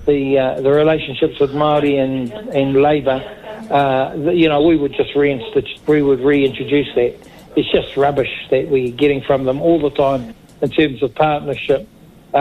the relationships with Māori and Labour, we would reintroduce that. It's just rubbish that we're getting from them all the time in terms of partnership,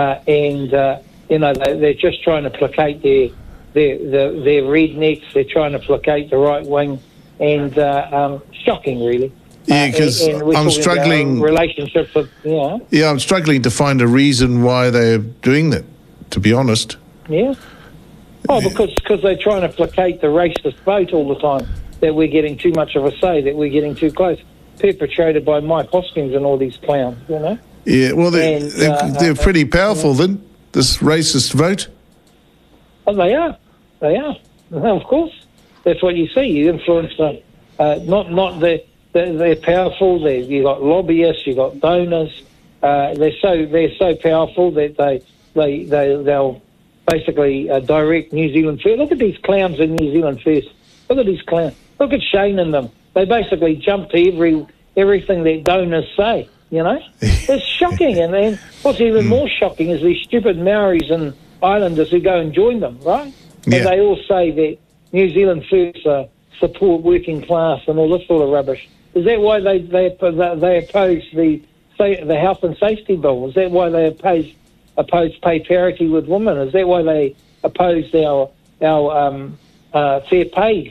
they're just trying to placate their rednecks. They're trying to placate the right wing, and shocking, really. Yeah, because I'm struggling. Relationships with, Yeah, I'm struggling to find a reason why they're doing that, to be honest. Yeah. Oh, because they're trying to placate the racist vote all the time, that we're getting too much of a say, that we're getting too close, perpetrated by Mike Hoskins and all these clowns, Yeah, well, they're pretty powerful then, this racist vote. Oh, they are. They are. Of course. That's what you see. You influence them. They're powerful. You got lobbyists. You got donors. They're so powerful that they'll basically direct New Zealand First. Look at these clowns in New Zealand First. Look at these clowns. Look at Shane and them. They basically jump to everything that donors say. It's shocking. And then what's even more shocking is these stupid Maoris and Islanders who go and join them, right? Yeah. And they all say that New Zealand First support working class and all this sort of rubbish. Is that why they oppose the health and safety bill? Is that why they oppose pay parity with women? Is that why they oppose our fair pay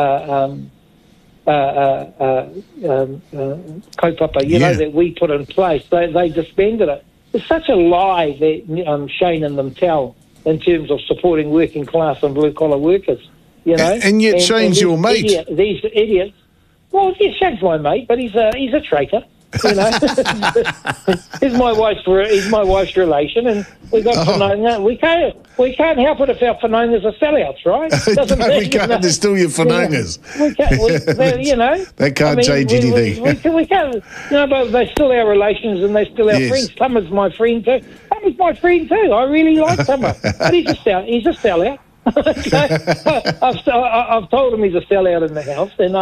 kaupapa, that we put in place? They disbanded it. It's such a lie that Shane and them tell in terms of supporting working class and blue collar workers. And yet Shane's your mate. These idiots. Well, yeah, Shane's my mate, but he's a traitor. He's my wife's relation, and we got whanaunga. We can't help it if our whanaungas are sellouts, right? We can't. They're still your whanaungas. They can't change anything. We can't. But they're still our relations, and they're still our friends. Summer's my friend too. Summer's my friend too. I really like Summer, but he's a sellout. I've told him he's a sellout in the house, and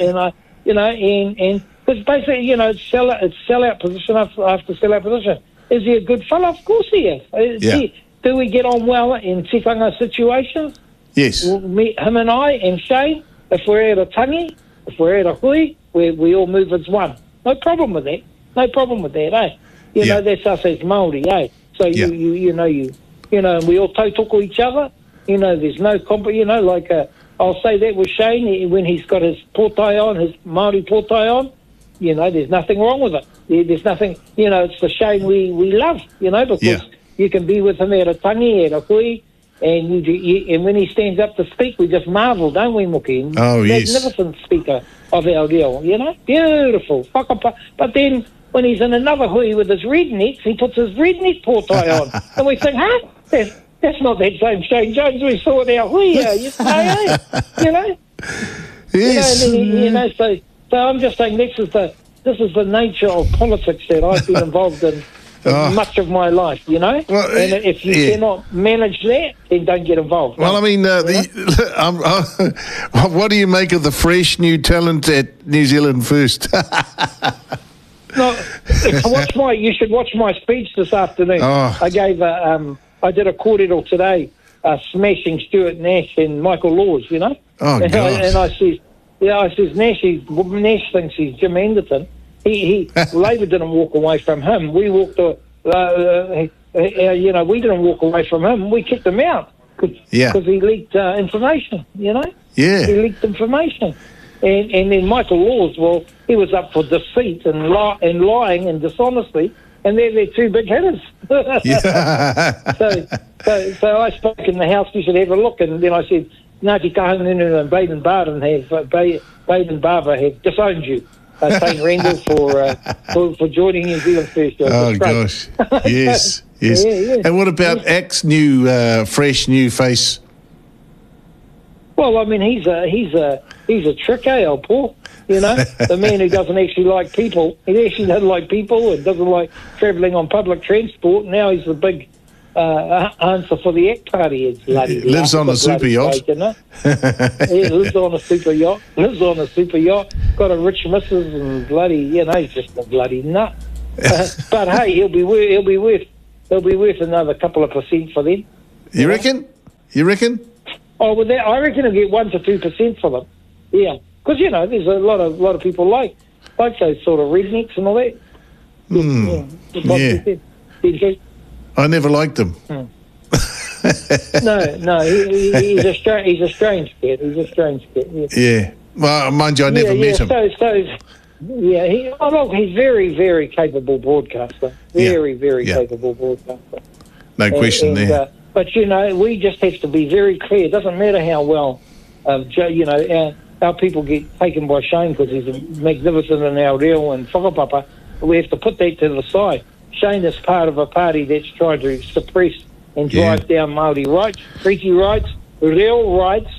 because basically, it's sellout position after sellout position. Is he a good fellow? Of course he is. Do we get on well in tikanga situations? Yes. Him and I and Shane, if we're at a tangi, if we're at a hui, we all move as one. No problem with that. Eh? That's us as Māori, eh? So and we all tautoko each other. There's no I'll say that with Shane when he's got his pōtai on, his Māori pōtai on. There's nothing wrong with it. There's nothing. It's the Shane we love. Because you can be with him at a tangi, at a hui, and and when he stands up to speak, we just marvel, don't we, Muki? Oh, yes. Magnificent speaker of our reo. Beautiful. But then when he's in another hui with his rednecks, he puts his redneck pōtai on, and we think, That's not that same Shane Jones we saw at our hui, Yes. So I'm just saying this is the nature of politics that I've been involved in much of my life, Well, and if you cannot manage that, then don't get involved. Well, I mean, what do you make of the fresh new talent at New Zealand First? No, you should watch my speech this afternoon. I gave I did a kōrero today, smashing Stuart Nash and Michael Laws, Oh, and I says, Nash thinks he's Jim Anderton. Labour didn't walk away from him. We walked, we didn't walk away from him. We kicked him out because he leaked information. He leaked information, and then Michael Laws, well, he was up for deceit and lying and dishonesty. And they're two big hitters. So I spoke in the house. You should have a look. And then I said, Ngāti Kahungunu and Baden Barber have disowned you, St. Randall, for joining New Zealand First. Oh gosh, yes. Yeah. And what about Ack's new fresh new face? Well, I mean, he's a trick, old Paul. The man who doesn't actually like people. He actually doesn't like people and doesn't like travelling on public transport. Now he's the big answer for the ACT Party. He lives on a super yacht. He lives on a super yacht. Got a rich missus and bloody, he's just a bloody nut. But hey, he'll be worth another couple of percent for them. You reckon? You reckon? Oh, well, I reckon it'll get 1 to 2% for them. Yeah, because there's a lot of people like those sort of rednecks and all that. Yeah. I never liked them. No, he's a strange kid. He's a strange kid. Yeah. Well, mind you, I never met him. He's very, very capable broadcaster. Very capable broadcaster. No question there. But we just have to be very clear. It doesn't matter how well, our people get taken by Shane because he's magnificent and our reo and whakapapa. We have to put that to the side. Shane is part of a party that's trying to suppress and drive down Māori rights, treaty rights, reo rights,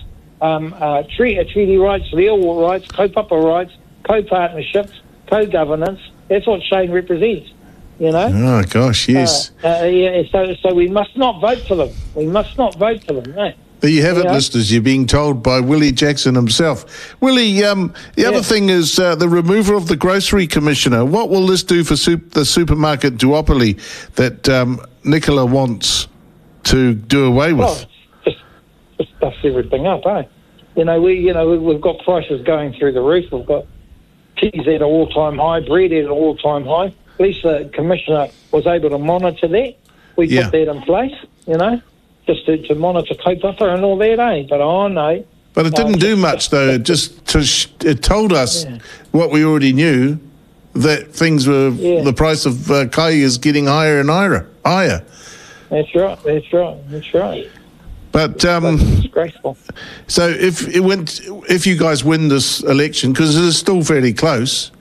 treaty rights, reo rights, kaupapa rights, co-partnerships, co-governance. That's what Shane represents, Oh, gosh, yes. So we must not vote for them. We must not vote for them, no. There you have it, listeners. You're being told by Willie Jackson himself. Willie, the other thing is the removal of the grocery commissioner. What will this do for the supermarket duopoly that Nicola wants to do away with? Well, just stuffs everything up, eh? We've got prices going through the roof. We've got cheese at an all-time high, bread at an all-time high. At least the commissioner was able to monitor that. We put that in place, just to monitor kaupapa and all that, eh? But no. But it didn't do much, though. It told us what we already knew, that things were, the price of kai is getting higher and higher. That's right. But disgraceful. So if you guys win this election, because it is still fairly close,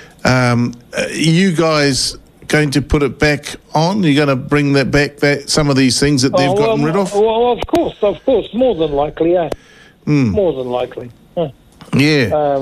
you guys going to put it back on? You're going to bring that back, some of these things that they've gotten rid of? Well, of course, more than likely, more than likely. Yeah.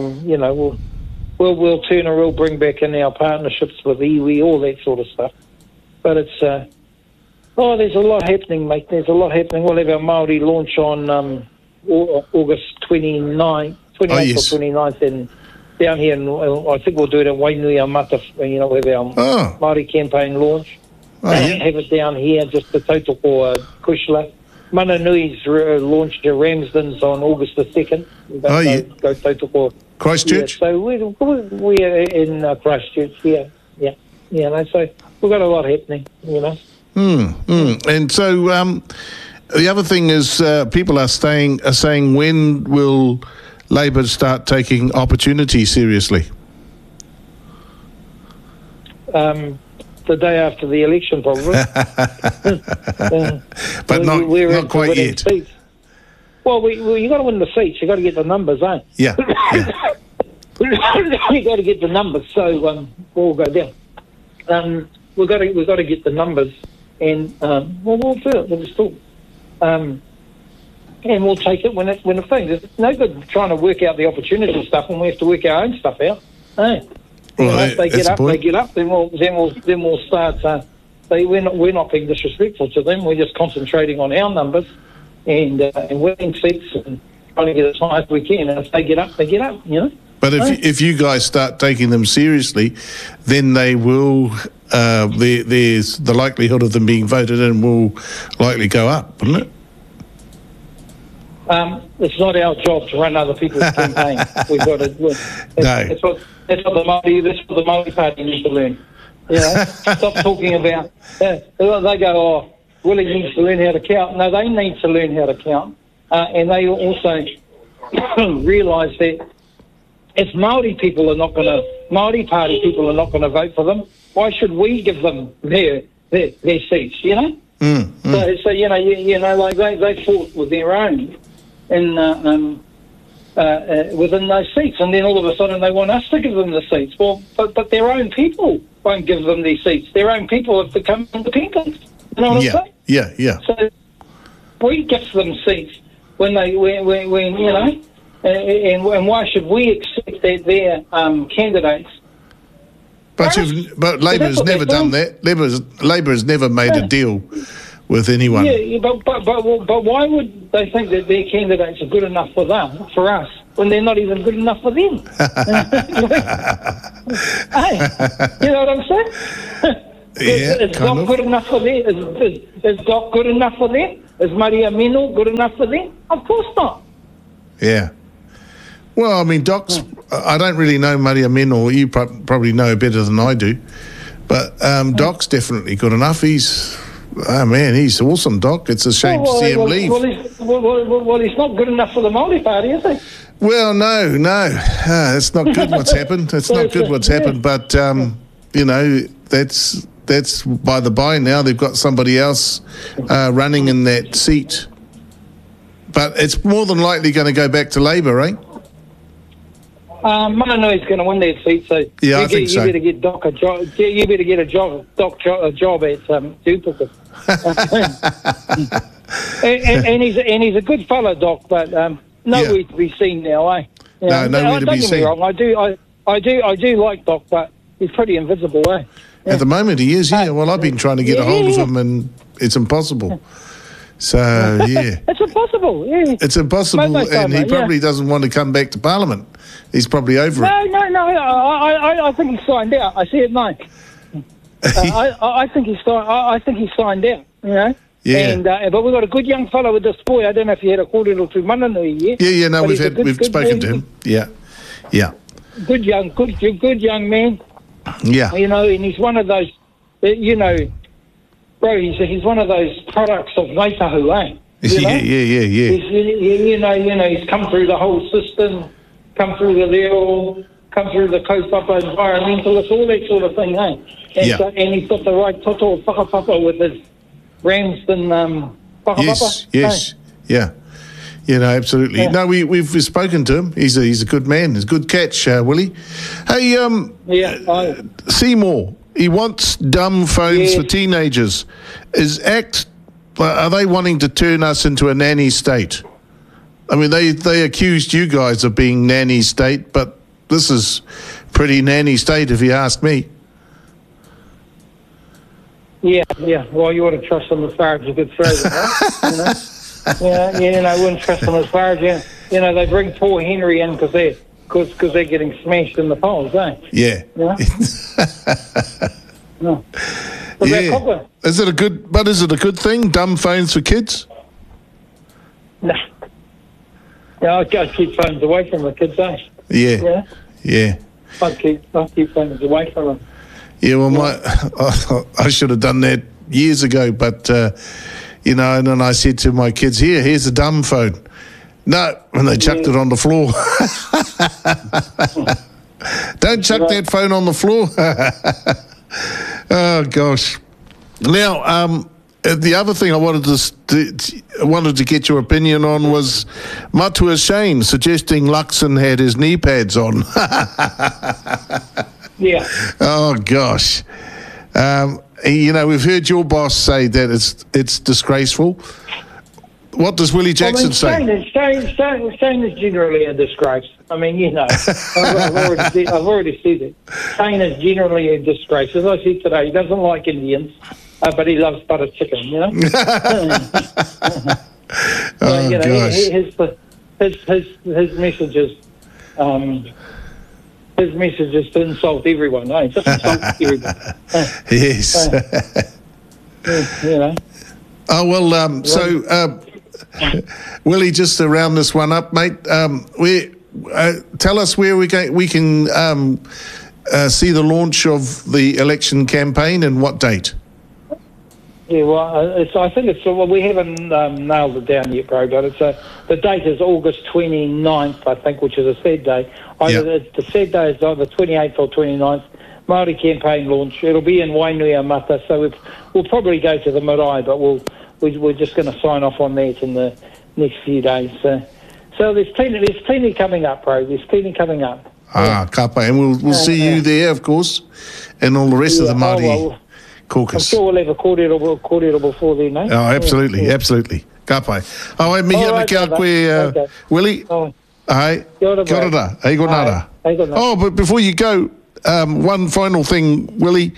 We'll turn and we'll bring back in our partnerships with iwi, all that sort of stuff. But it's there's a lot happening, mate. There's a lot happening. We'll have our Māori launch on August 28th or 29th, and down here, I think we'll do it at Wainuiomata. We'll have our Māori campaign launch. Have it down here, just the Tautoko Kushla. Mananui's launched at Ramsden's on August the 2nd. Go Tautoko. Christchurch? So we're in Christchurch, so we've got a lot happening, And so the other thing is people are saying, when will Labour start taking opportunity seriously? The day after the election, probably. But not quite yet. Seats. Well, you got to win the seats. You got to get the numbers, eh? Yeah. You got to get the numbers. So we'll go down. We've got to get the numbers, and we'll do it. We'll just talk. And we'll take it when it's thing. There's no good trying to work out the opportunity stuff when we have to work our own stuff out. Hey, if they get up. Then we'll start. We're not being disrespectful to them. We're just concentrating on our numbers and winning seats and trying to get as high as we can. And if they get up, they get up. But if you guys start taking them seriously, then they will. There's the likelihood of them being voted in will likely go up, wouldn't it? It's not our job to run other people's campaign. We've got to. That's what the Māori Party needs to learn. Stop talking about. They go, Willie needs to learn how to count. No, they need to learn how to count, and they also realise that if Māori people are not going to, Māori Party people are not going to vote for them, why should we give them their seats? So like they fought with their own within those seats, and then all of a sudden they want us to give them the seats. Well, but their own people won't give them these seats. Their own people have become independent. You know what I'm saying? Yeah. So we give them seats when and why should we accept that their candidates? But Labour's never done that. Labour has never made a deal with anyone. Yeah, but why would they think that their candidates are good enough for us, when they're not even good enough for them? Hey, you know what I'm saying? Yeah, it's not good enough for them. It's not good enough for them. Is Maria Mino good enough for them? Of course not. Yeah. Well, I mean, Doc's... I don't really know Maria Mino. You probably know better than I do. But Doc's definitely good enough. He's... Oh, man, he's awesome, Doc. It's a shame to see him leave. Well, he's not good enough for the Māori Party, is he? Well, no. It's not good what's happened. It's not good what's happened. But, you know, that's by the by now. They've got somebody else running in that seat. But it's more than likely going to go back to Labour, right? Mananoi's going to win that seat, so yeah, I think so. You better get Doc a job. You better get a job at Duplicate. and he's a good fellow, Doc, but nowhere to be seen now, eh? You know, nowhere to be seen. Don't get me wrong. I do like Doc, but he's pretty invisible, eh? Yeah. At the moment, he is. Yeah. Well, I've been trying to get a hold of him, and it's impossible. So yeah, it's impossible. Yeah. It's impossible, and he probably doesn't want to come back to Parliament. He's probably over it. No. I think he's signed out. I see it now. I think he's signed out. You know. Yeah. And but we've got a good young fellow with this boy. I don't know if you had a kōrero to Mananui yet. Yeah. No, we've spoken to him. Yeah. Good young man. Yeah. You know, and he's one of those. You know. Bro, he's one of those products of Waitahu, eh? You know? Yeah. He's come through the whole system, come through the leo, come through the kaupapa environmentalist, all that sort of thing, eh? And he's got the right toto of whakapapa with his Ramsden whakapapa. Yes. Yeah. You know, absolutely. Yeah. No, we've spoken to him. He's a good man. He's a good catch, Willie. Hey, Seymour. He wants dumb phones for teenagers. Are they wanting to turn us into a nanny state? I mean, they accused you guys of being nanny state, but this is pretty nanny state, if you ask me. Yeah. Well, you ought to trust them as far as you could throw them, right? I wouldn't trust them as far as you know. They bring poor Henry in because they're getting smashed in the polls, eh? Yeah. No. Yeah. Is it a good thing? Dumb phones for kids? No. Yeah, I'd keep phones away from the kids, eh? Yeah. I'd keep phones away from them. Yeah, well, I should have done that years ago, but you know, and then I said to my kids, here's a dumb phone. No, and they chucked it on the floor. Don't chuck that phone on the floor. Oh gosh. Now, the other thing I wanted to get your opinion on was Matua Shane suggesting Luxon had his knee pads on. Yeah. Oh gosh. You know, we've heard your boss say that it's disgraceful. What does Willie Jackson say? Shane is generally a disgrace. I mean, you know, I've already said it. Shane is generally a disgrace. As I said today, he doesn't like Indians, but he loves buttered chicken, you know? Gosh. His messages... his message is to insult everyone, eh? Just insult everyone. Yes. You know. Oh, well, so... Willie, just to round this one up, mate, tell us where we can see the launch of the election campaign and what date. Yeah, well, I think we haven't nailed it down yet, bro, but the date is August 29th, I think, which is a Saturday. The Saturday is either 28th or 29th. Māori campaign launch. It'll be in Wainuiomata, so we'll probably go to the marae, but we're just going to sign off on that in the next few days. So there's plenty coming up, bro. There's plenty coming up. Kapa, and we'll see you there, of course, and all the rest of the Māori caucus. I'm sure we'll have a kōrero before then, mate. Oh, absolutely. Kapa. Oh, mihi ana kia koe, Willie. Ai, kia ora. Hei gonara. Oh, but before you go, one final thing, Willie.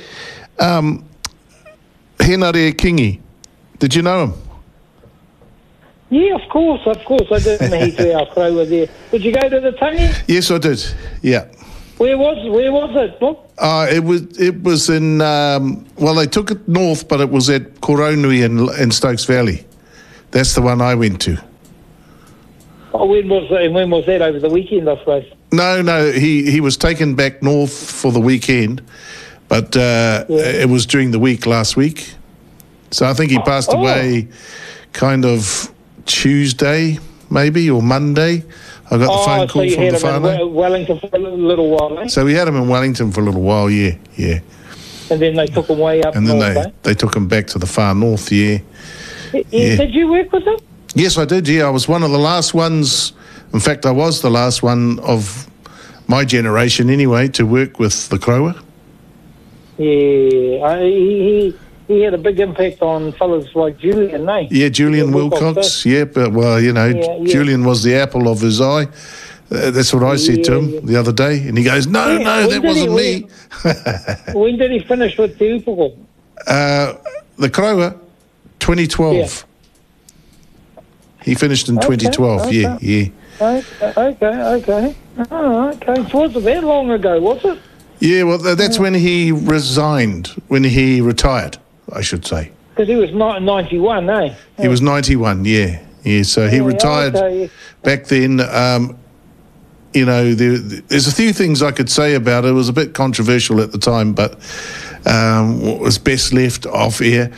Henare Kingi. Did you know him? Yeah, of course. I did meet our crow there. Did you go to the tangi? Yes, I did. Yeah. Where was it? What? It was in. Well, they took it north, but it was at Koronui in Stokes Valley. That's the one I went to. Oh, when was that? Over the weekend, I suppose. No, he was taken back north for the weekend, but it was during the week last week. So I think he passed away kind of Tuesday, maybe, or Monday. I got the phone call from the father. In Wellington for a little while, eh? So we had him in Wellington for a little while, yeah. And then they took him way up north, then they took him back to the far north, yeah. Did you work with him? Yes, I did, yeah. I was one of the last ones. In fact, I was the last one of my generation anyway to work with the Crower. Yeah, he had a big impact on fellas like Julian, eh? Yeah, Julian Wilcox, yeah. But, well, Julian was the apple of his eye. That's what I said to him the other day. And he goes, no, that wasn't me. When did he finish with Te Upoko? The Crower, 2012. Yeah. He finished in 2012, yeah. Okay. Oh, okay. So wasn't that long ago, was it? Yeah, well, that's when he resigned, when he retired, I should say. Because he was 91, eh? He was 91, yeah. So he retired back then. There's a few things I could say about it. It was a bit controversial at the time, but was best left off air.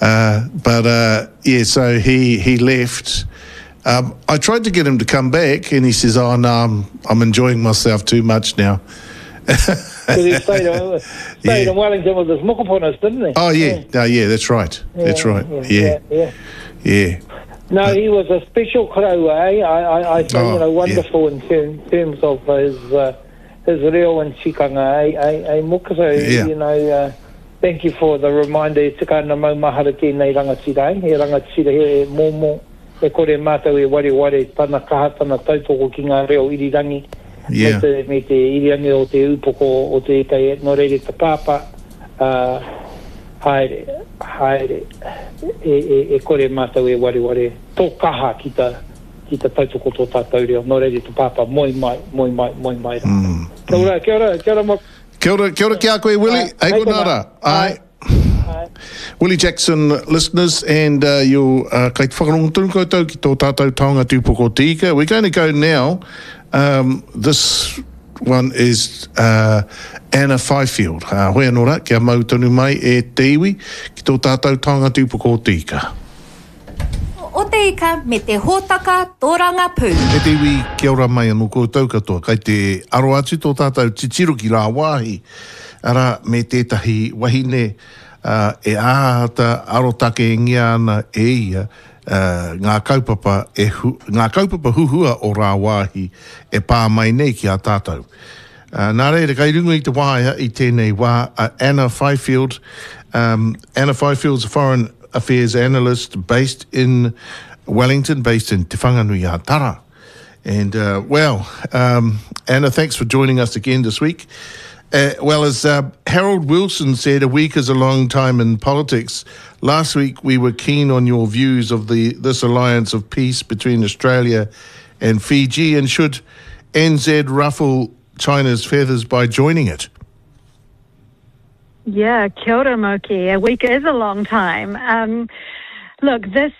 So he left. I tried to get him to come back, and he says, "Oh no, I'm enjoying myself too much now." Because he stayed in Wellington with his mokoponas, didn't he? Oh yeah, that's right. That's right. Yeah. No, he was a special Crow, eh? I think, wonderful in terms of his reo and tikanga, eh? Muka, so, thank you for the reminder. E tika ana maumahara tēnei rangatira, eh? He rangatira he mōmō, e kore mātou e ware, tana kaha, tana tautoko ki ngā reo irirangi. Yeah. Me te irirangi o te upoko o te ikai, no reire te pāpa, haere, e kore mātou e ware, tō kaha ki ta tautoko tō tātou reo, no reire te pāpa, moi mai ra. Kia ora, Mok. Kia ora ki a koe, Willie. Hei konara. Ai. Willie Jackson listeners, and you'll kei te whakarongo tunu koutou ki tō tātou taonga tūpoko te ika. We're going to go now. This one is Anna Fifield. Hoi anōra, kia mau tonu mai e te iwi ki tō tātou taonga tūpoko te ika. O te ika me te hōtaka tōranga pū. E te iwi, kia ora mai anō koutou katoa. Kei te aro atu tō tātou titiru ki rā wāhi. Ara me tētahi wahine e āhata arotake e ngia ana e ia ngā kaupapa huhua o rā wāhi e pā mai nei ki a tātou. Nā reira, kai rungu i te wāia i tēnei wā Anna Fifield. Anna Fifield's a foreign affairs analyst based in Wellington, based in Te Whanganui Tara. And, Anna, thanks for joining us again this week. As Harold Wilson said, a week is a long time in politics. Last week we were keen on your views of this alliance of peace between Australia and Fiji, and should NZ ruffle China's feathers by joining it? Yeah, kia ora, Moki. A week is a long time. Look, this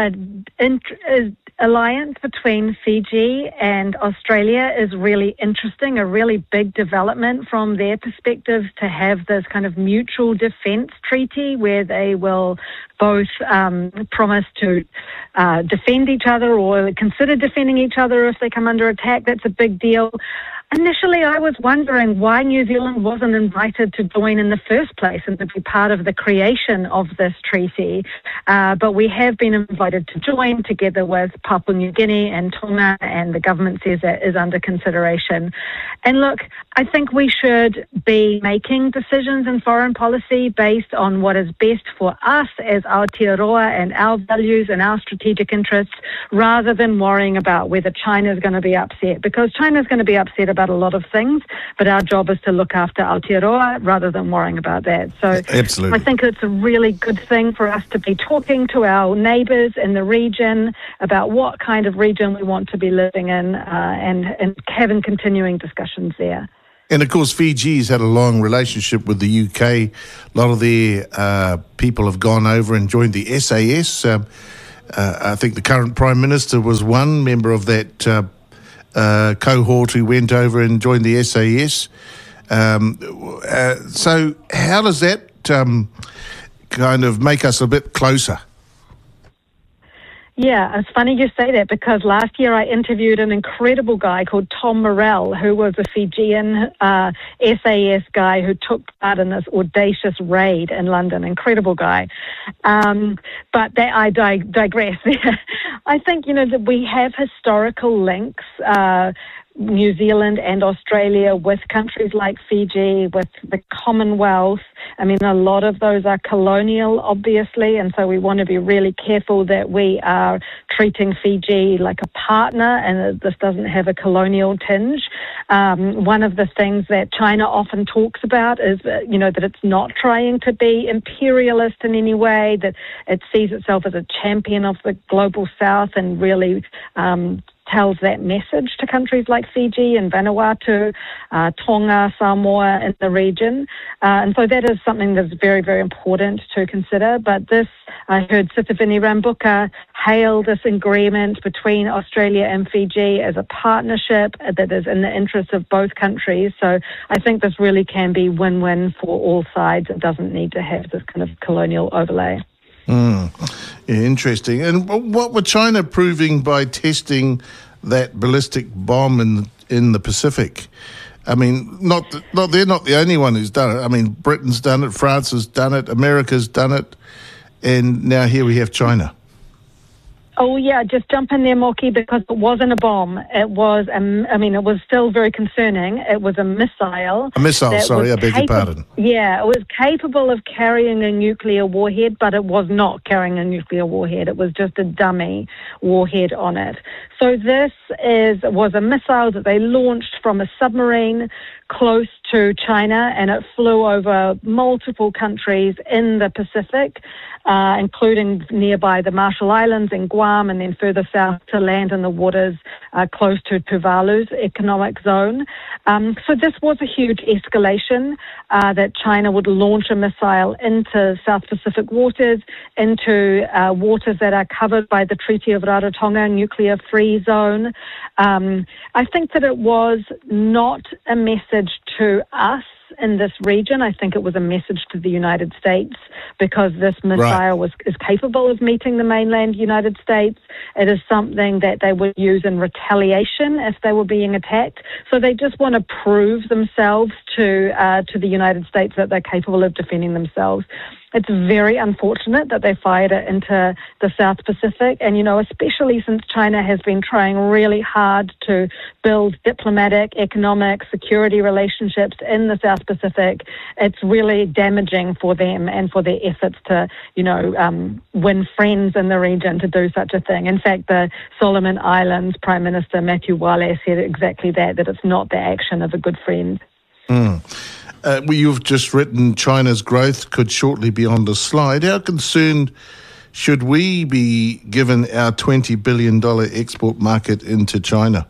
alliance between Fiji and Australia is really interesting, a really big development from their perspective to have this kind of mutual defence treaty where they will both promise to defend each other or consider defending each other if they come under attack. That's a big deal. Initially, I was wondering why New Zealand wasn't invited to join in the first place and to be part of the creation of this treaty. But we have been invited to join together with Papua New Guinea and Tonga, and the government says that is under consideration. And look, I think we should be making decisions in foreign policy based on what is best for us as Aotearoa and our values and our strategic interests, rather than worrying about whether China is going to be upset, because China is going to be upset about a lot of things, but our job is to look after Aotearoa rather than worrying about that. So absolutely, I think it's a really good thing for us to be talking to our neighbours in the region about what kind of region we want to be living in, and having continuing discussions there. And of course, Fiji's had a long relationship with the UK. A lot of their people have gone over and joined the SAS. I think the current Prime Minister was one member of that cohort who went over and joined the SAS. So how does that kind of make us a bit closer? Yeah, it's funny you say that because last year I interviewed an incredible guy called Tom Morell, who was a Fijian SAS guy who took part in this audacious raid in London. Incredible guy. But I digress there. I think, that we have historical links, New Zealand and Australia, with countries like Fiji, with the Commonwealth. I mean, a lot of those are colonial, obviously, and so we want to be really careful that we are treating Fiji like a partner and that this doesn't have a colonial tinge. One of the things that China often talks about is, that it's not trying to be imperialist in any way, that it sees itself as a champion of the global South and really tells that message to countries like Fiji and Vanuatu, Tonga, Samoa in the region. And so that is something that's very, very important to consider. But I heard Sitiveni Rabuka hail this agreement between Australia and Fiji as a partnership that is in the interest of both countries. So I think this really can be win-win for all sides. It doesn't need to have this kind of colonial overlay. Yeah, interesting. And what were China proving by testing that ballistic bomb in the Pacific? I mean, they're not the only one who's done it. I mean, Britain's done it, France has done it, America's done it, and now here we have China. Oh, yeah, just jump in there, Moki, because it wasn't a bomb. It was, it was still very concerning. It was a missile. A missile, sorry, I beg your pardon. Yeah, it was capable of carrying a nuclear warhead, but it was not carrying a nuclear warhead. It was just a dummy warhead on it. So this was a missile that they launched from a submarine close to China, and it flew over multiple countries in the Pacific, including nearby the Marshall Islands and Guam, and then further south to land in the waters close to Tuvalu's economic zone. So this was a huge escalation that China would launch a missile into South Pacific waters, into waters that are covered by the Treaty of Rarotonga nuclear-free zone. I think that it was not a message to us in this region. I think it was a message to the United States because this missile is capable of meeting the mainland United States. It is something that they would use in retaliation if they were being attacked. So they just want to prove themselves to the United States that they're capable of defending themselves. It's very unfortunate that they fired it into the South Pacific. And, especially since China has been trying really hard to build diplomatic, economic, security relationships in the South Pacific, it's really damaging for them and for their efforts to, win friends in the region to do such a thing. In fact, the Solomon Islands Prime Minister Matthew Wale said exactly that it's not the action of a good friend. You've just written China's growth could shortly be on the slide. How concerned should we be given our $20 billion export market into China?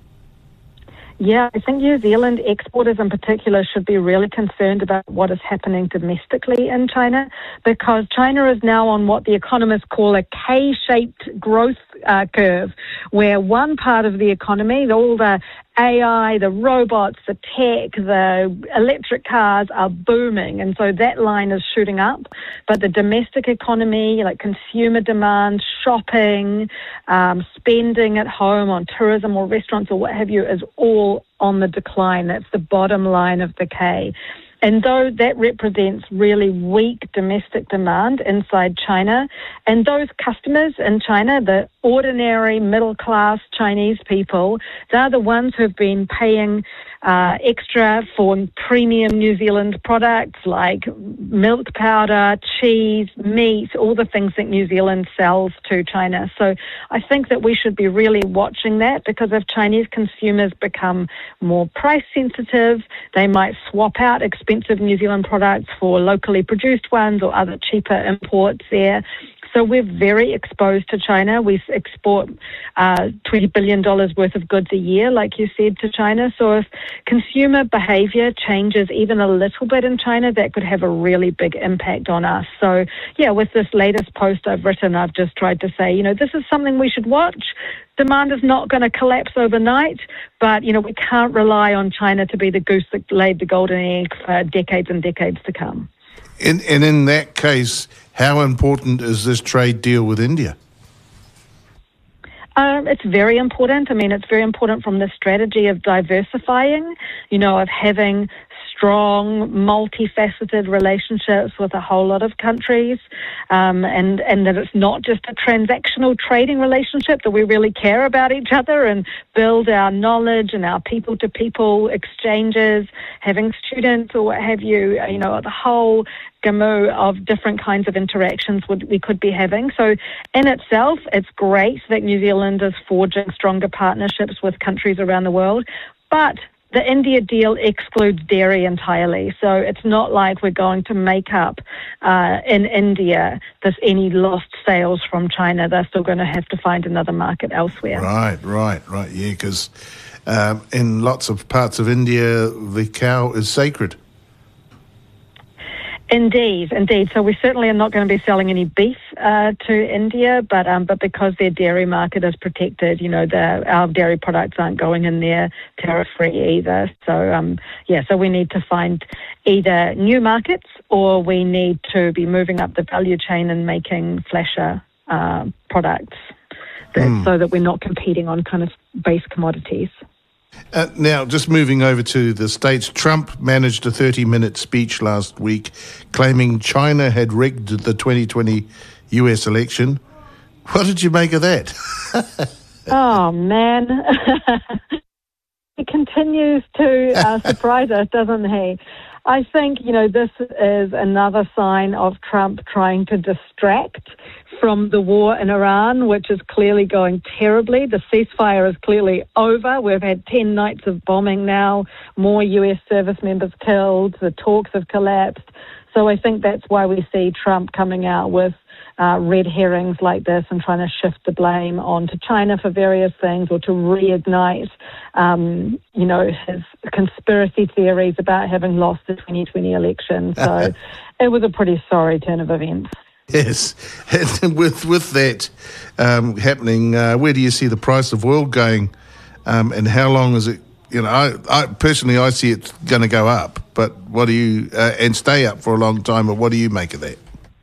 Yeah, I think New Zealand exporters in particular should be really concerned about what is happening domestically in China, because China is now on what the economists call a K-shaped growth curve, where one part of the economy, all the AI, the robots, the tech, the electric cars are booming, and so that line is shooting up. But the domestic economy, like consumer demand, shopping, spending at home on tourism or restaurants or what have you, is all on the decline. That's the bottom line of the K. And though that represents really weak domestic demand inside China, and those customers in China, the ordinary middle-class Chinese people, they're the ones who've been paying extra for premium New Zealand products like milk powder, cheese, meat, all the things that New Zealand sells to China. So I think that we should be really watching that, because if Chinese consumers become more price sensitive, they might swap out expensive New Zealand products for locally produced ones or other cheaper imports there. So we're very exposed to China. We export $20 billion worth of goods a year, like you said, to China. So if consumer behavior changes even a little bit in China, that could have a really big impact on us. So, yeah, with this latest post I've written, I've just tried to say, this is something we should watch. Demand is not going to collapse overnight, but, we can't rely on China to be the goose that laid the golden egg for decades and decades to come. And in that case, how important is this trade deal with India? It's very important. I mean, it's very important from the strategy of diversifying, of having strong, multifaceted relationships with a whole lot of countries, and that it's not just a transactional trading relationship, that we really care about each other and build our knowledge and our people-to-people exchanges, having students or what have you, the whole gamut of different kinds of interactions we could be having. So in itself, it's great that New Zealand is forging stronger partnerships with countries around the world, but the India deal excludes dairy entirely, so it's not like we're going to make up in India any lost sales from China. They're still going to have to find another market elsewhere. Right, yeah, because in lots of parts of India, the cow is sacred. Indeed. So we certainly are not going to be selling any beef to India, but because their dairy market is protected, our dairy products aren't going in there tariff-free either. So, so we need to find either new markets or we need to be moving up the value chain and making flasher products so that we're not competing on kind of base commodities. Now, just moving over to the States, Trump managed a 30-minute speech last week claiming China had rigged the 2020 U.S. election. What did you make of that? Oh, man. He continues to surprise us, doesn't he? I think, this is another sign of Trump trying to distract from the war in Iran, which is clearly going terribly. The ceasefire is clearly over. We've had 10 nights of bombing now, more US service members killed, the talks have collapsed. So I think that's why we see Trump coming out with red herrings like this and trying to shift the blame onto China for various things, or to reignite, his conspiracy theories about having lost the 2020 election. So it was a pretty sorry turn of events. Yes, and with that happening, where do you see the price of oil going, and how long is it? I personally, I see it's going to go up, but what do you and stay up for a long time? But what do you make of that?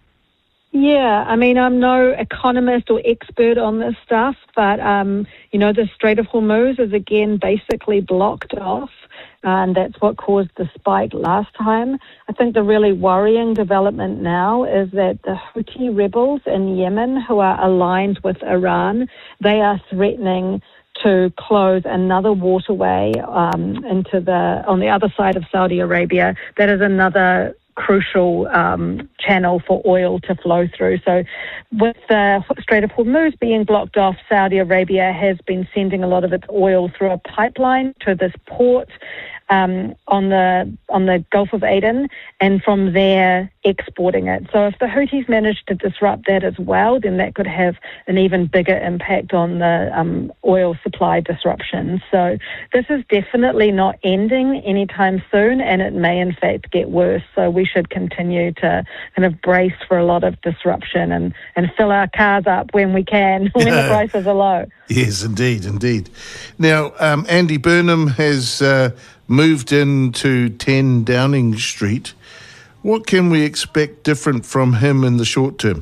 Yeah, I mean, I'm no economist or expert on this stuff, but, the Strait of Hormuz is again basically blocked off, and that's what caused the spike last time. I think the really worrying development now is that the Houthi rebels in Yemen, who are aligned with Iran, they are threatening to close another waterway on the other side of Saudi Arabia. That is another crucial channel for oil to flow through. So with the Strait of Hormuz being blocked off, Saudi Arabia has been sending a lot of its oil through a pipeline to this port on the Gulf of Aden, and from there exporting it. So if the Houthis manage to disrupt that as well, then that could have an even bigger impact on the oil supply disruptions. So this is definitely not ending anytime soon, and it may in fact get worse. So we should continue to kind of brace for a lot of disruption and fill our cars up when we can, when the prices are low. Yes, indeed. Now, Andy Burnham has moved into 10 Downing Street. What can we expect different from him in the short term?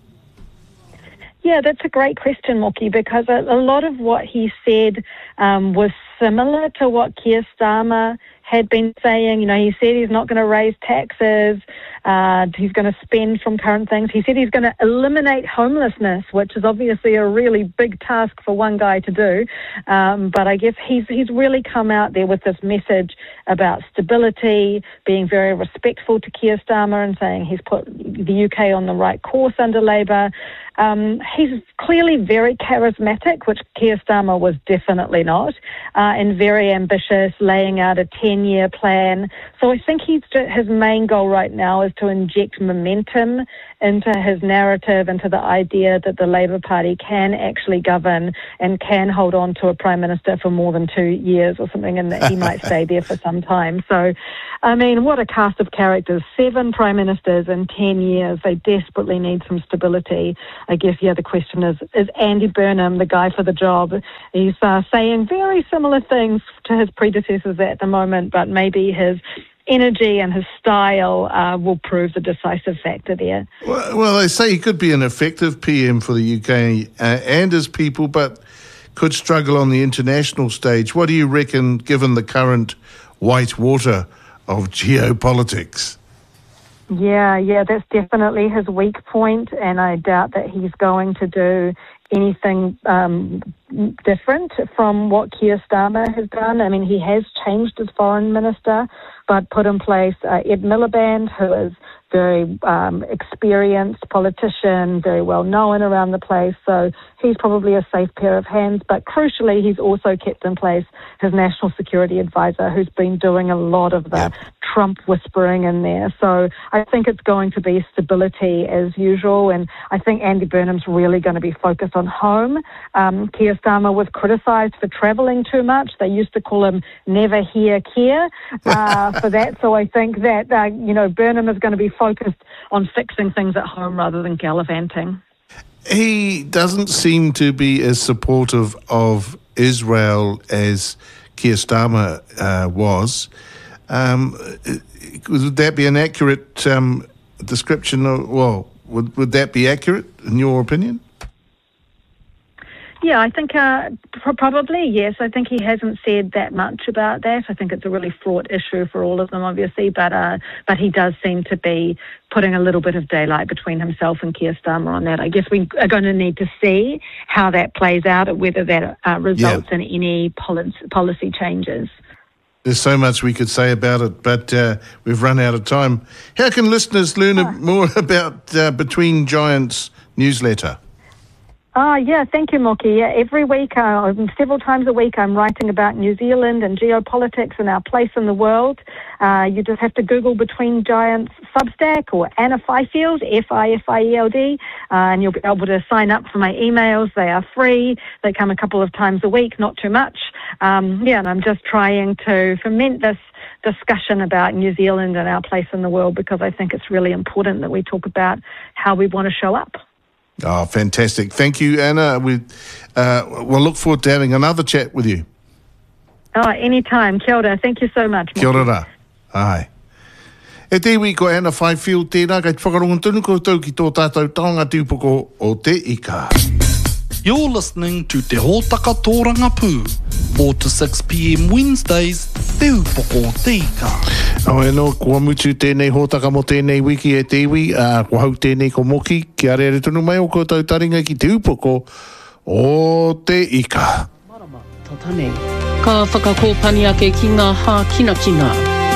Yeah, that's a great question, Moki, because a lot of what he said was similar to what Keir Starmer had been saying. He said he's not going to raise taxes. He's going to spend from current things. He said he's going to eliminate homelessness, which is obviously a really big task for one guy to do. But I guess he's really come out there with this message about stability, being very respectful to Keir Starmer and saying he's put the UK on the right course under Labour. He's clearly very charismatic, which Keir Starmer was definitely not, and very ambitious, laying out a 10-year plan. So I think his main goal right now is to inject momentum into his narrative, into the idea that the Labour Party can actually govern and can hold on to a Prime Minister for more than 2 years or something, and that he might stay there for some time. So, I mean, what a cast of characters. 7 Prime Ministers in 10 years. They desperately need some stability. I guess, the question is Andy Burnham the guy for the job? He's saying very similar things to his predecessors at the moment, but maybe his energy and his style will prove the decisive factor there. Well, they say he could be an effective PM for the UK and his people, but could struggle on the international stage. What do you reckon, given the current white water of geopolitics? Yeah, that's definitely his weak point, and I doubt that he's going to do anything different from what Keir Starmer has done. I mean, he has changed as foreign minister, but put in place Ed Miliband, who is very experienced politician, very well known around the place. So he's probably a safe pair of hands. But crucially, he's also kept in place his national security advisor, who's been doing a lot of the Trump whispering in there. So I think it's going to be stability as usual. And I think Andy Burnham's really going to be focused on home. Keir Starmer was criticised for travelling too much. They used to call him Never Hear Keir for that. So I think that, Burnham is going to be focused on fixing things at home rather than gallivanting. He doesn't seem to be as supportive of Israel as Keir Starmer was. Would that be an accurate description? Would that be accurate in your opinion? Yeah, I think probably, yes. I think he hasn't said that much about that. I think it's a really fraught issue for all of them, obviously, but he does seem to be putting a little bit of daylight between himself and Keir Starmer on that. I guess we are going to need to see how that plays out, whether that results in any policy changes. There's so much we could say about it, but we've run out of time. How can listeners learn more about Between Giants newsletter? Thank you, Moki. Yeah, every week, several times a week, I'm writing about New Zealand and geopolitics and our place in the world. You just have to Google Between Giants Substack or Anna Fifield, Fifield, and you'll be able to sign up for my emails. They are free. They come a couple of times a week, not too much. And I'm just trying to foment this discussion about New Zealand and our place in the world, because I think it's really important that we talk about how we want to show up. Oh, fantastic. Thank you, Anna. We'll look forward to having another chat with you. Anytime. Kia ora. Thank you so much. Kia ora. Ai. E te iwi ko Anna Fifield tēnā, kei te whakarongo tunu koutou ki tō tātou taonga tūpoko o te ika. You're listening to Te Hōtaka Tōranga Pū, 4 to 6 p.m. Wednesdays, Te Upoko Te Ika. No, kua mutu tēnei hōtaka mo tēnei wiki e te iwi, kua hau tēnei ko moki, ki arere tunu mai o koutou taringa ki te upoko o te ika. Marama, tatane. Ka whakakōpani ake ki ngā hā kina.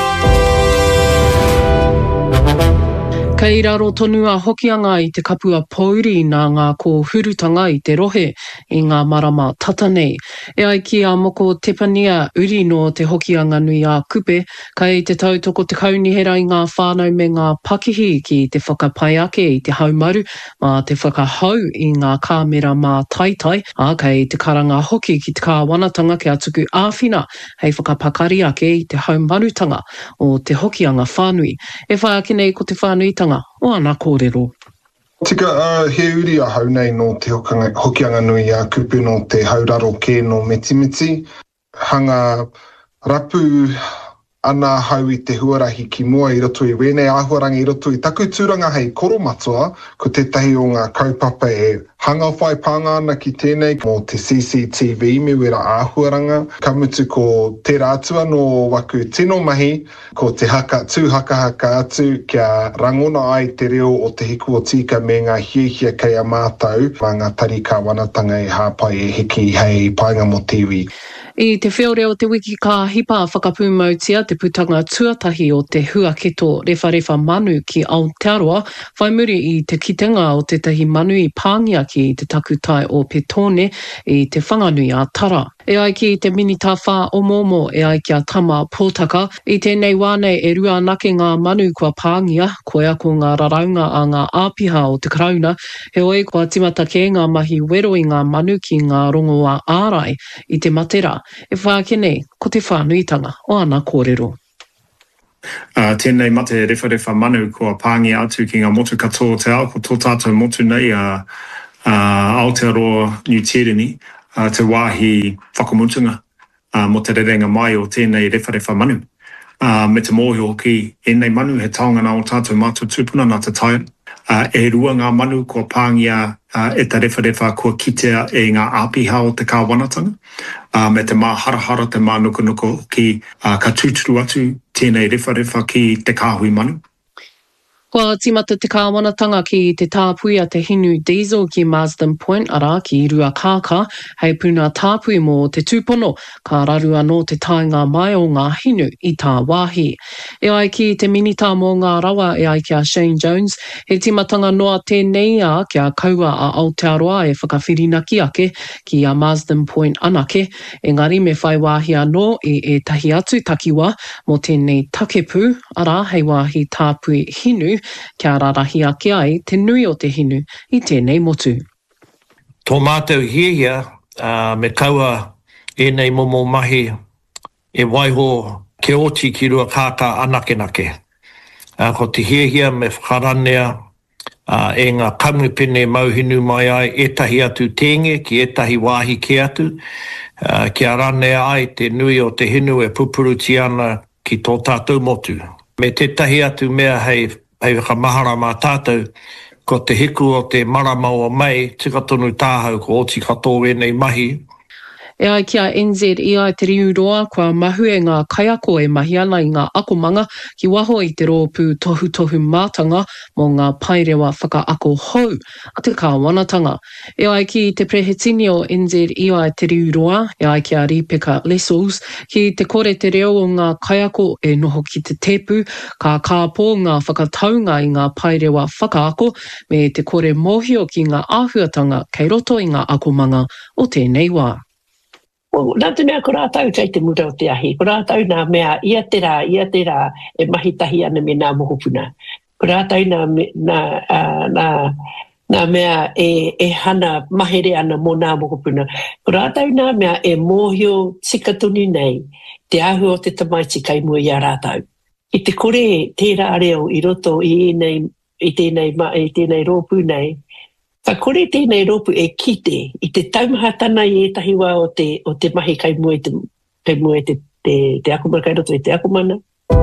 Kei raro tonu a hokianga I te kapua pouri nā ngā ko hurutanga I te rohe I ngā marama tatanei. E ai ki a moko tepania uri no te hokianga nui a kupe, kei te tautoko te kaunihera I ngā whānau me ngā pakihi ki te whakapai ake I te haumaru, ma te whakahau I ngā kāmera mā taitai, kei te karanga hoki ki te kāwanatanga ki a tuku āwhina, hei whakapakari ake I te haumarutanga o te hokianga whānui. E whai ake nei ko te whānuitanga. O ana kōrero. Tika he uri a hau nei no te hokianga nui a kupu no te hauraro ke no metimiti. Hanga rapu ana hau I te huarahi ki mua I roto I wēnei āhuaranga I roto I taku tūranga hei koromatua, ko tētahi o ngā kaupapa e hanga whai pānga ana ki tēnei mo te CCTV me wera āhuaranga. Ka mutu ko te rātua no waku tino mahi, ko te tūhaka atu kia rangona ai te reo o te hiku o tika me ngā hiehia kei a mātau, ma ngā tarika wanatanga e hāpai e hiki hei painga mo tiwi. I te whiore o te wiki ka hipa whakapūmautia te putanga tuatahi o te huaketo rewharewa manu ki Aotearoa, whai muri I te kitenga o tetahi manu I pāngia ki te takutai o Petone I te whanganui a Tara. E ai ki te minita whā o momo e ai kia tama pōtaka. I tēnei wānei e rua anake ngā manu kua pāngia, koe ako ngā raraunga a ngā āpiha o te karauna, he oi kua timata ke ngā mahi wero i ngā manu ki ngā rongoa ārai i te matera. E whākene, ko te whānuitanga o ana kōrero. Tēnei mate rewharewa manu kua pāngia atu ki ngā motu katoa te ao, ko tō tātou motu nei Aotearoa New Tyranny, te wāhi whakamutunga mo te rerenga mai o tēnei rewharewa manu. Me te mōhio hoki, enei manu he taongana o tātou mātou tūpuna nā te taia. E rua ngā manu kua pāngia e te rewharewa kua kitea e ngā āpiha o te kāwanatanga. Me te mā harahara, te mā nuku ki ka tūturu atu tēnei rewharewa ki te kāhui manu. Kua timata te kāwanatanga ki te tāpui a te hinu diesel ki Marsden Point ara ki rua kāka, hei puna tāpui mō te tūpono, ka raru anō te tainga mai o ngā hinu i tā wāhi. E ai ki te minita mō ngā rawa e ai kia Shane Jones, he timatanga noa tēnei a kia kaua a Aotearoa e whakawhirinaki ake ki a Marsden Point anake, engari me whai wāhi anō e tahi atu takiwa mō tēnei takepu, ara hei wāhi tāpui hinu, kia rarahi ake ai te nui o te hinu i tēnei motu. Tō mātou hia me kaua enei momo mahi e waiho ke oti ki rua kāka anake. Ko te hia me whakaranea e ngā kamupene mauhinu mai ai etahi atu tenge ki etahi wāhi ke atu. Kia ranea ai te nui o te hinu e pupuruti ana ki tō tātou motu. Me tetahi atu mea hei whakamahara mā tātou, ko te hiku o te marama o mai, tika tonu tāhau ko oti katoa e nei mahi. E ai kia NZEI te riuroa kua mahu e ngā kaiako e mahi ana i ngā akomanga ki waho i te rōpū tohu mātanga mō ngā pairewa whakaako hou a te kāwanatanga. E ai ki te prehetini o NZEI te riuroa, e ai kia Rebecca Lessels, ki te kore te reo o ngā kaiako e noho ki te tepu, ka kāpō ngā whakataunga i ngā pairewa whakaako me te kore mōhio ki ngā āhuatanga kei roto i ngā akomanga o tēnei wā. Nā te mea ko rātau tei te mura o te ahi. Ko rātau nā mea ia te rā e mahitahi ana me nā mohopuna. Ko rātau nā mea e hana mahere ana mō nā mohopuna. Ko rātau nā mea e mōhio tikatuni nei te ahu o te tamaiti kai mua i a rātau. I te kore tērā reo i roto i tēnei rōpū nei, ka kore tēnei rōpū e kite i te taumahatana i etahi wā o te mahi kai mua te akumana, kai roto i te akumana.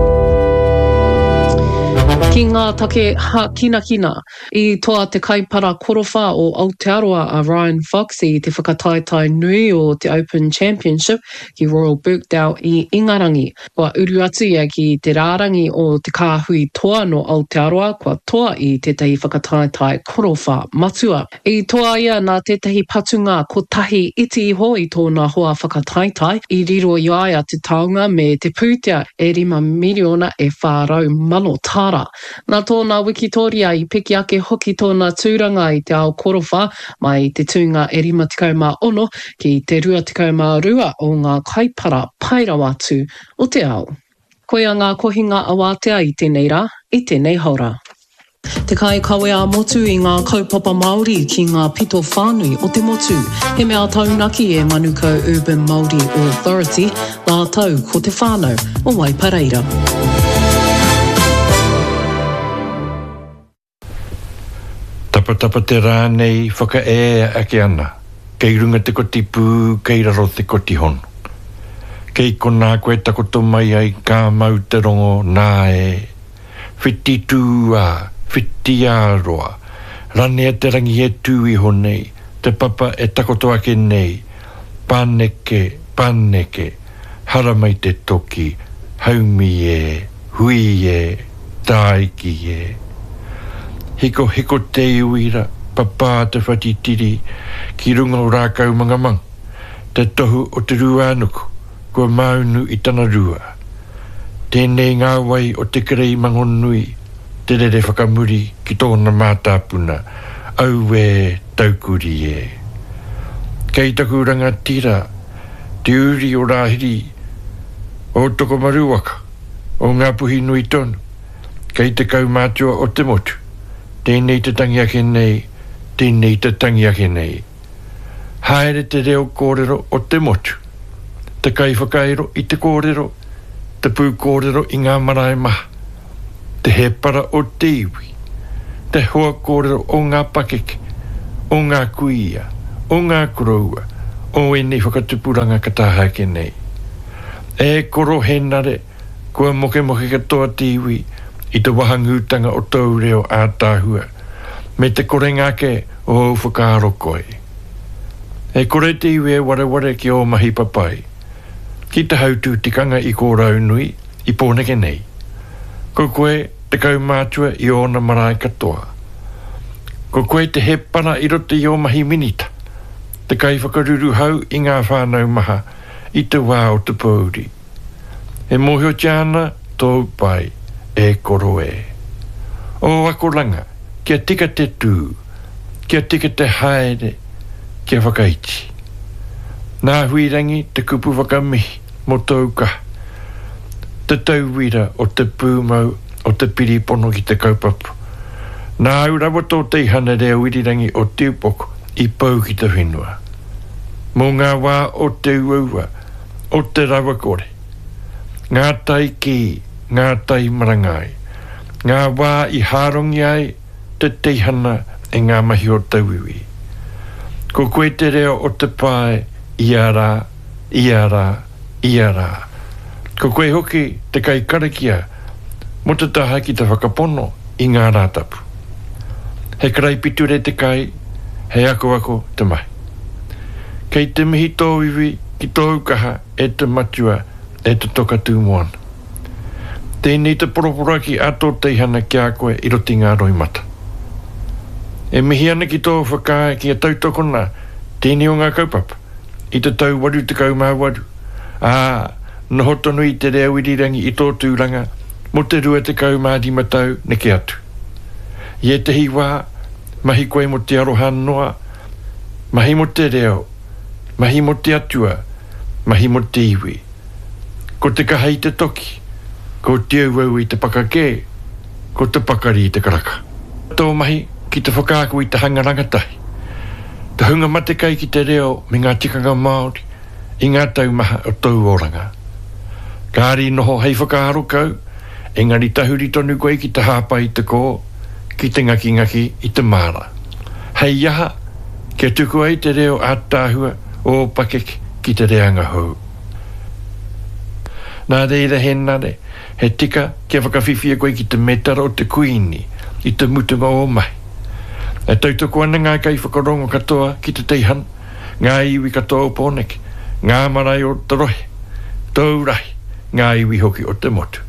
Ki ngā take kina, i toa te kaipara korowha o Aotearoa a Ryan Fox i te whakataitai nui o te Open Championship ki Royal Birkdale i Ingarangi. Kua uru atu ia ki te rārangi o te kāhui toa no Aotearoa, kua toa i tētahi whakataitai korowha matua. I toa ia nā tētahi patunga ko tahi iti iho i tōna hoa whakataitai, i riro i aia te taunga me te pūtea e 5 miliona e whārau mano tāra. Nā tōna Wikitoria i piki ake hoki tōna tūranga i te ao korowha mai te tūnga e 56 ki te 22 o ngā kaipara pairawa atu o te ao. Koe a ngā kohinga awātea i tēnei rā, i tēnei haura. Te kai kawe a motu i ngā kaupapa Māori ki ngā pito whānui o te motu. He mea taunaki e Manukau Urban Māori Authority, nā tau ko te whānau o Waipareira. Tapa te rā nei whakaea ake ana. Kei runga te koti pū, kei raro te koti hon. Kei kona koe takoto mai ai ka mau te rongo nā e. Whiti tūā, whiti āroa. Rane e te rangi e tū i honei. Te papa e takoto ake nei. Pāneke. Hara mai te toki. Haumi e, hui e, tāiki e. Hiko te iuira, papa te whatitiri, ki runga o rākau mangamang. Te tohu o te ruanuku, kua maunu i tana rua. Tēnei ngā wai o te kerei mangonui, te rere whakamuri ki tōna mātāpuna, au e taukuri e. Kei taku rangatira, te uri o rāhiri o toko maruaka o ngā puhi nui tonu kei te kaumātua o te motu. Tēnei te tangi ake nei, tēnei te tangi ake nei. Haere te reo kōrero o te motu. Te kai whakairo i te kōrero, te pū kōrero i ngā marae maha. Te hepara o te iwi, te hoa kōrero o ngā pakeke, o ngā kuia, o ngā kuroua, o enei whakatupuranga kataha ake nei. E koro henare, kua moke katoa te iwi, i te wahangutanga o tau reo ātāhua, me te korenga ke o au whakaaro koe. E kore te iwi e ware ki o mahi papai, ki te hautu tikanga i kōrau nui, i pōneke nei. Ko koe te kaumātua i ona marae katoa. Ko koe te hepara i rote i o mahi minita, te kai whakaruru hau i ngā whānau maha, i te wā o te pōuri. E mohio tiana tō pai, e koro e. O akoranga, kia tika te tū, kia tika te haere, kia whakaiti. Nā huirangi te kupu whakamihi mo tauka. Te tauwira o te pūmau o te piripono ki te kaupapu. Nā urawa tō teihana rea wirirangi o tiupoko i pau ki te whenua. Mō ngā wā o te uaua, o te rawa kore. Ngā tai ki, ngā tai marangai. Ngā wā i hārongi ai te teihana e ngā mahi o tauiwi. Ko koe te reo o te pae, iara, iara, iara. Ko koe hoki te kai karakia, mo te taha ki te whakapono i ngā rātapu. He karai piture te kai, he ako te mai. Kei te mihi tōwiwi ki tōu kaha e te matua e te toka tūmoana. Tēnei te poropora ki ato teihana ki a koe i roti ngā roimata. E mihi ana ki tō whakae ki a tautokona, tēnei o ngā kaupapa, i te tau waru te kaumā waru. Noho tonu i te reo irirangi i tō tūranga, mo te rua te kaumā rima tau neke atu. I e te hiwā, mahi koe mo te aroha noa, mahi mo te reo, mahi mo te atua, mahi mo te iwi. Ko te kaha i te toki, ko te auau i te pakake, ko te pakari i te karaka. Tō mahi ki te whakāku i te hangarangatahi. Te hunga mate kai ki te reo me ngā tikanga Māori i ngā taumaha o tau oranga. Kāri noho hei whakaaro kau, engari tahuri tonu koe ki te hāpa i te kō, ki te ngaki i te māra. Hei iaha, kia tuku ai te reo ātāhua o pakeke ki te reanga hou. Nā reira henare, he tika kia whakawhiwhia koe ki te metara o te kuini, i te mutunga o mai. E tautoko ana ngā kai whakarongo katoa ki te teihan, ngā iwi katoa o pōneke, ngā marae o te rohe, tau rahi, ngā iwi hoki o te motu.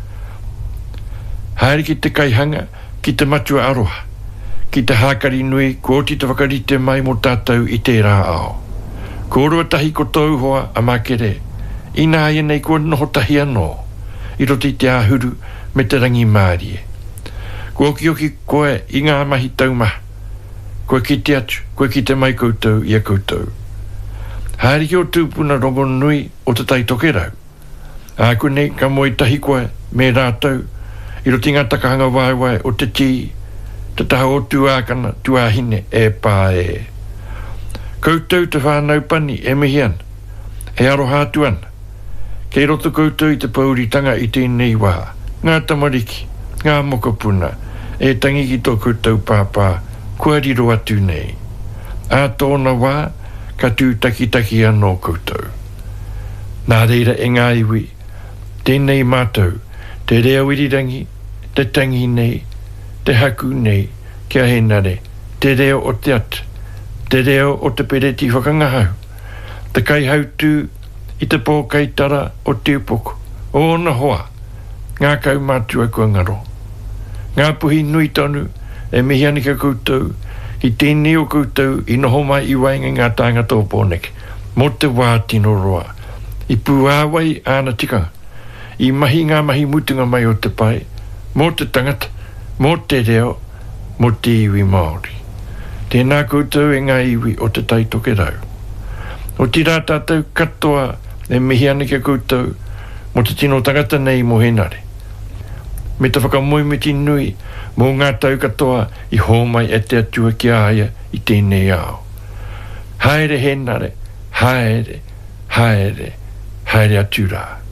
Haere ki te kaihanga, ki te matua aroha, ki te hākari nui, ko oti te whakarite mai mo tātou i te rā ao. Ko rua tahi ko tau hoa a makere, i nā ia nei kua noho tahi anō, i roti te āhuru me te rangi mārie. Ko oki koe i ngā mahi taumaha, koe ki te atu, koe ki te mai koutou i a koutou. Haere ki o tūpuna rongo nui o te taitoke rau. Āku nei ka moe tahi koe me rātou, i roti ngā takahanga waiwai o te tī, te taha o tuākana, tuāhine e pā e. Koutou te whānau pani e mihi ana, he aroha atu ana. Kei roto koutou i te pauritanga i tēnei wā, ngā tamariki, ngā mokopuna, e tangi ki tō koutou pāpā, kua riro atu nei. A tōna wā, ka tūtaki anō koutou. Nā reira e ngā iwi, tēnei mātou, te reo irirangi, te tangi nei, te haku nei, kia henare, te reo o te atu, te reo o te pereti whakangahau, te kai hautū i te pōkaitara o te upoko, o ona hoa, ngā kaumātua kua ngaro. Ngā puhi nui tonu, e mihi anika koutou, i tēnei o koutou i noho mai i wainga ngā tāngata o pōneke, mo te wā tino roa, i puāwai āna tikanga, i mahi ngā mahi mutunga mai o te pai, mo te tangata, mo te reo, mo te iwi Māori. Tēnā koutou e ngā iwi o te taitoke rau. O tira tātou katoa e mihi ana kia koutou mo te tino tangata nei mo henare. Me te whakamoimiti nui mo ngā tau katoa i hōmai e te atua ki aia i tēnei ao. Haere henare, haere, haere, haere atura.